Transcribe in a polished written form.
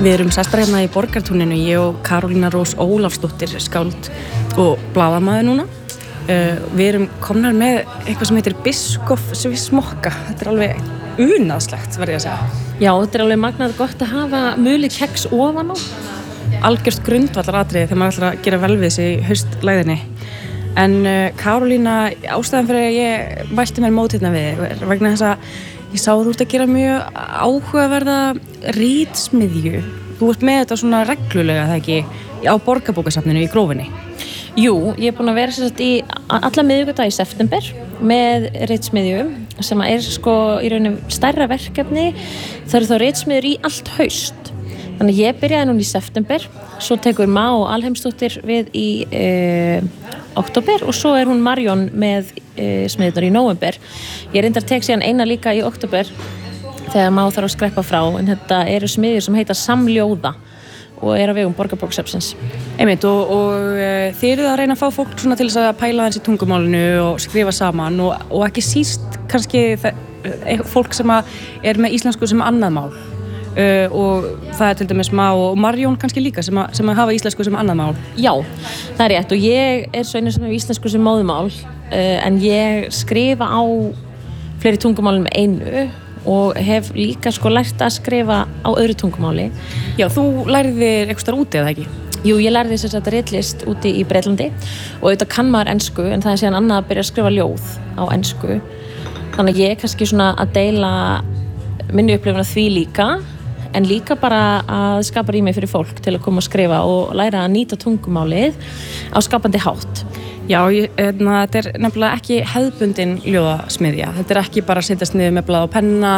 Við erum sestar hérna í Borgartúninu, ég og Karolína Rós Ólafsdóttir, skáld og blaðamaður núna. Við erum komnar með eitthvað sem heitir biskupssmokka. Þetta alveg unaðslegt, verð ég að segja. Já, þetta alveg magnað gott að hafa muli keks ofan á. Algjört grundvallaratriði þegar maður ætlar að gera vel við þessi haustlæðinni. En Karolína, ástæðan fyrir að ég mælti mér mót hérna við vegna þess að ég sá að þú ert að gera mjög áhugaverða ritsmiðju. Þú ert með þetta svona reglulega, það ekki, á Borgarbókasafninu í Grófinni. Jú, ég er búin að vera í alla miðvikudaga í september með ritsmiðju sem er sko í rauninni stærra verkefni. Það eru þá ritsmiðjur í allt haust. Þannig ég byrjaði núna í september, svo tekur Má Alheimsdóttir við í október og svo er hún Marjón með smiðjurnar í nóvember. Ég reyndar tek síðan eina líka í október þegar Má þarf að skreppa frá, en þetta eru smiðjur sem heita Samljóða og er á vegum Borgarbókasafnsins. Einmitt, og þið eruð að reyna að fá fólk svona til þess að pæla aðeins í tungumálinu og skrifa saman og ekki síst kannski fólk sem er með íslensku sem annað mál. Og það er til dæmis Má og Marjón kannski líka sem að hafa íslensku sem annað mál. Já, það er rétt og ég er svo einu sem hefur íslensku sem móðumál en ég skrifa á fleiri tungumálum með einu og hef líka sko lært að skrifa á öðru tungumáli. Já, þú lærðir eitthvað þar úti eða ekki? Jú, ég lærði þess að ritlist úti í Bretlandi og auðvitað kann maður ensku en það er síðan annað að byrja að skrifa ljóð á ensku. Þannig að ég er kannski svona að deila minni upplifun af því líka en líka bara að skapa rými fyrir fólk til að koma að skrifa og læra að nýta tungumálið á skapandi hátt. Já, þetta er nefnilega ekki hefðbundin ljóðasmiðja. Þetta er ekki bara að setjast niður með blað og penna